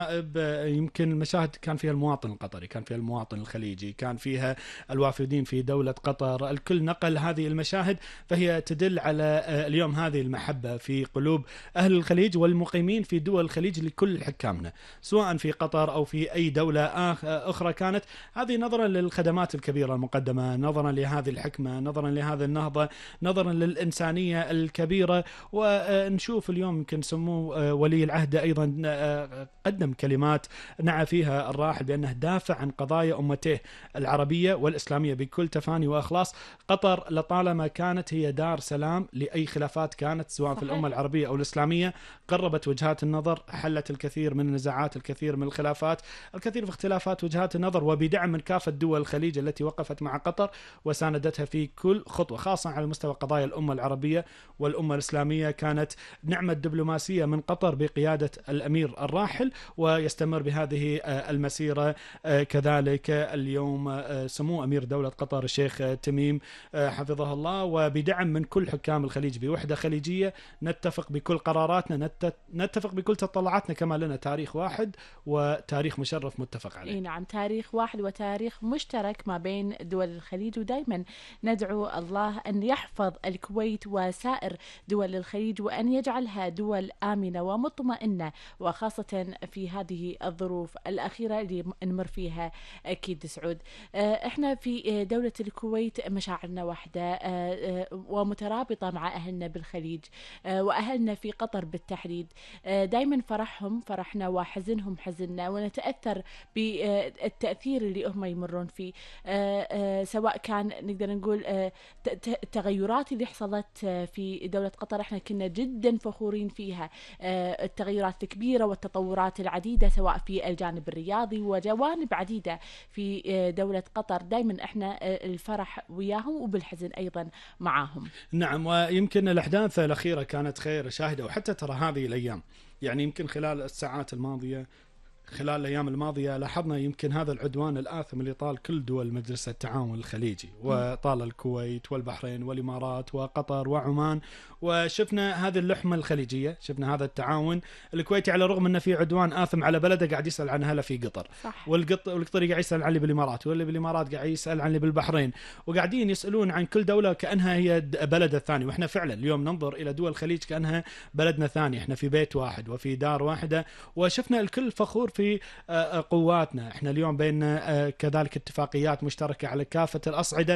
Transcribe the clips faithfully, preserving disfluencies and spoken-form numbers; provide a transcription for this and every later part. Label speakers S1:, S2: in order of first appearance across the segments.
S1: يمكن المشاهد كان فيها المواطن القطري، كان فيها المواطن الخليجي، كان فيها الوافدين في دولة قطر، الكل نقل هذه المشاهد، فهي تدل على اليوم هذه المحبة في قلوب أهل الخليج والمقيمين في دول الخليج لكل حكامنا، سواء في قطر أو في أي دولة أخرى كانت. هذه نظرا للخدمات الكبيرة المقدمة، نظرا لهذه الحكمة، نظرا لهذه النهضة، نظرا للإنسانية الكبيرة. ونشوف اليوم يمكن سمو ولي العهد أيضا قدم كلمات نعى فيها الراحل بأنه دافع عن قضايا أمته العربية والإسلامية بكل تفاني وإخلاص. قطر لطالما كانت هي دار سلام لأي خلافات كانت، سواء في الأمة العربية أو الإسلامية، قربت وجهات النظر، حلت الكثير من النزاعات، الكثير من الخلافات، الكثير في اختلافات وجهات النظر، وبدعم من كافة دول الخليج التي وقفت مع قطر وساندتها في كل خطوة، خاصة على مستوى قضايا الأمة العربية والأمة الإسلامية. كانت نعمة دبلوماسية من قطر بقيادة الأمير الراحل، ويستمر بهذه المسيرة كذلك اليوم سمو أمير دولة قطر الشيخ تميم حفظه الله، وبدعم من كل حكام الخليج بوحدة خليجية. نتفق بكل قراراتنا، نتفق بكل تطلعاتنا، كما لنا تاريخ واحد وتاريخ مشرف متفق عليه.
S2: نعم، تاريخ واحد وتاريخ مشترك ما بين دول الخليج، ودائما ندعو الله أن يحفظ الكويت وسائر دول الخليج وأن يجعلها دول آمنة ومطمئنة، وخاصة في هذه الظروف الأخيرة اللي نمر فيها. أكيد سعود، إحنا في دولة الكويت مشاعرنا واحدة ومترابطة مع أهلنا بالخليج وأهلنا في قطر بالتحديد. دائما فرحهم فرحنا وحزنهم حزننا، ونتأثر بالتأثير اللي هم يمرون فيه، سواء كان نقدر نقول التغيرات اللي حصلت في دولة قطر. احنا كنا جدا فخورين فيها، التغيرات الكبيرة والتطورات العديدة سواء في الجانب الرياضي وجوانب عديدة في دولة قطر. دائما احنا الفرح وياهم وبالحزن ايضا معاهم.
S1: نعم، ويمكن الاحداث الاخيرة كانت خير شاهدة، وحتى ترى هذه الايام، يعني يمكن خلال الساعات الماضية، خلال الأيام الماضية، لاحظنا يمكن هذا العدوان الآثم اللي طال كل دول مجلس التعاون الخليجي، وطال الكويت والبحرين والإمارات وقطر وعمان، وشفنا هذه اللحمة الخليجية، شفنا هذا التعاون. الكويتي على الرغم أنه في عدوان آثم على بلده قاعد يسأل عن هلا في قطر،
S2: صح.
S1: والقطري قاعد يسأل عن اللي بالإمارات، واللي بالإمارات قاعد يسأل عن اللي بالبحرين، وقاعدين يسألون عن كل دولة كأنها هي بلد الثاني. وإحنا فعلا اليوم ننظر إلى دول الخليج كأنها بلدنا ثاني، إحنا في بيت واحد وفي دار واحدة، وشفنا الكل فخور في في قواتنا. احنا اليوم بين كذلك اتفاقيات مشتركة على كافة الأصعدة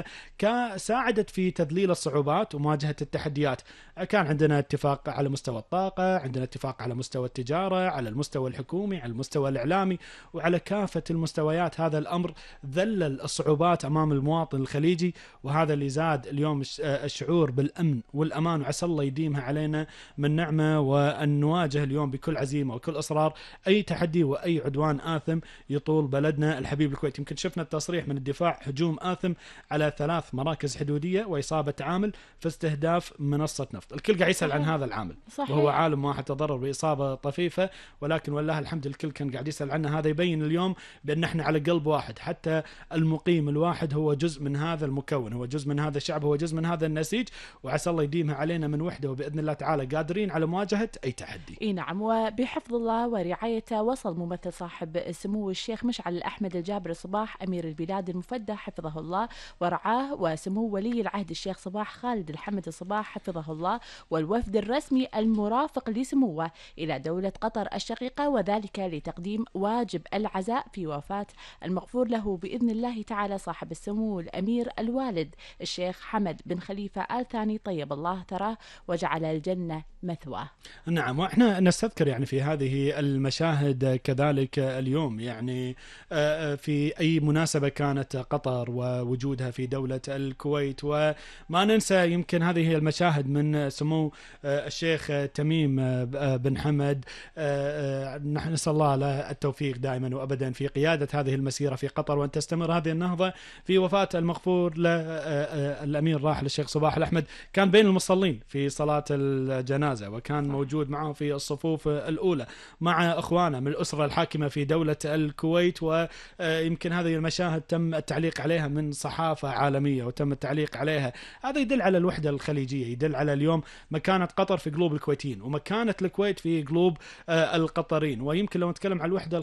S1: ساعدت في تذليل الصعوبات ومواجهة التحديات. كان عندنا اتفاق على مستوى الطاقة، عندنا اتفاق على مستوى التجارة، على المستوى الحكومي، على المستوى الإعلامي، وعلى كافة المستويات. هذا الأمر ذلل الصعوبات أمام المواطن الخليجي، وهذا اللي زاد اليوم الشعور بالأمن والأمان، وعسى الله يديمها علينا من نعمة، وأن نواجه اليوم بكل عزيمة وكل إصرار أي تحدي وأي عدوان آثم يطول بلدنا الحبيب الكويت. يمكن شفنا التصريح من الدفاع هجوم آثم على ثلاث مراكز حدودية وإصابة عامل في استهداف منصة نفط. الكل قاعد يسأل عن هذا العامل،
S2: صحيح.
S1: وهو عالم واحد تضرر بإصابة طفيفة، ولكن والله الحمد الكل كان قاعد يسأل عنه. هذا يبين اليوم بأن احنا على قلب واحد، حتى المقيم الواحد هو جزء من هذا المكون، هو جزء من هذا الشعب، هو جزء من هذا النسيج، وعسى الله يديمها علينا من وحده، وبإذن الله تعالى قادرين على مواجهة أي تحدي.
S2: اي نعم، وبحفظ الله ورعايته وصل ممثل صاحب السمو الشيخ مشعل الأحمد الجابر صباح أمير البلاد المفدى حفظه الله ورعاه، وسمو ولي العهد الشيخ صباح خالد الحمد صباح حفظه الله، والوفد الرسمي المرافق لسموه إلى دولة قطر الشقيقة، وذلك لتقديم واجب العزاء في وفاة المغفور له بإذن الله تعالى صاحب السمو الأمير الوالد الشيخ حمد بن خليفة آل ثاني طيب الله ثراه وجعل الجنة مثواه.
S1: نعم، واحنا نستذكر يعني في هذه المشاهد كذلك اليوم، يعني في أي مناسبة كانت قطر ووجودها في دولة الكويت، وما ننسى يمكن هذه هي المشاهد من سمو الشيخ تميم بن حمد. نحن نسأل الله له التوفيق دائما وأبدا في قيادة هذه المسيرة في قطر، وأن تستمر هذه النهضة. في وفاة المغفور للأمير راحل الشيخ صباح الأحمد، كان بين المصلين في صلاة الجنازة، وكان موجود معه في الصفوف الأولى مع أخوانه من الأسرة الحاكمة في دولة الكويت. ويمكن هذه المشاهد تم التعليق عليها من صحافة عالمية، وتم التعليق عليها. هذا يدل على الوحدة الخليجية، يدل على اليوم مكانة قطر في قلوب الكويتيين، ومكانة الكويت في قلوب القطريين. ويمكن لو نتكلم عن الوحدة